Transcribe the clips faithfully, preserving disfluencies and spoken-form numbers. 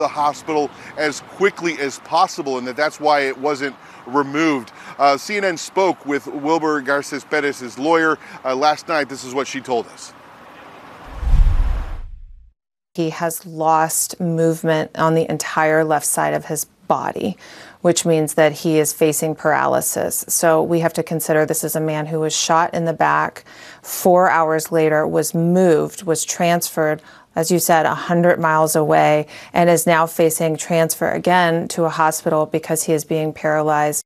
the hospital as quickly as possible, and that that's why it wasn't removed. Uh, C N N spoke with Wilber Garces Perez's lawyer uh, last night. This is what she told us. He has lost movement on the entire left side of his body, which means that he is facing paralysis. So we have to consider this is a man who was shot in the back, four hours later was moved, was transferred, as you said, one hundred miles away, and is now facing transfer again to a hospital because he is being paralyzed.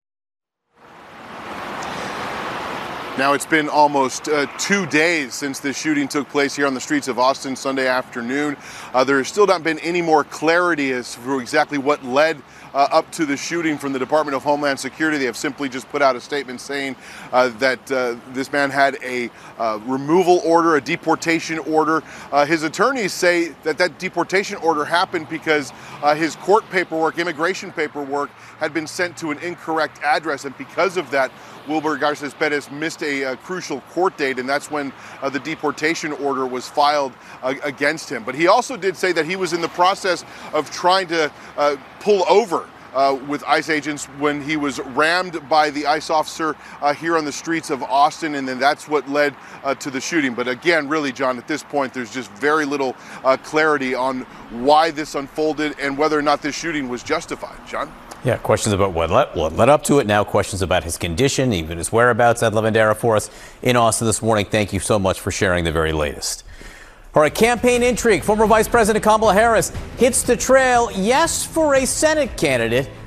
Now, it's been almost uh, two days since this shooting took place here on the streets of Austin Sunday afternoon. Uh, there has still not been any more clarity as to exactly what led uh, up to the shooting from the Department of Homeland Security. They have simply just put out a statement saying uh, that uh, this man had a uh, removal order, a deportation order. Uh, his attorneys say that that deportation order happened because uh, his court paperwork, immigration paperwork, had been sent to an incorrect address, and because of that, Wilber Garces Perez missed a, a crucial court date, and that's when uh, the deportation order was filed uh, against him. But he also did say that he was in the process of trying to uh, pull over uh, with ICE agents when he was rammed by the ICE officer uh, here on the streets of Austin, and then that's what led uh, to the shooting. But again, really, John, at this point, there's just very little uh, clarity on why this unfolded and whether or not this shooting was justified. John? Yeah, questions about what led, what led up to it. Now questions about his condition, even his whereabouts. Ed Lavandera for us in Austin this morning. Thank you so much for sharing the very latest. All right, campaign intrigue. Former Vice President Kamala Harris hits the trail, yes, for a Senate candidate,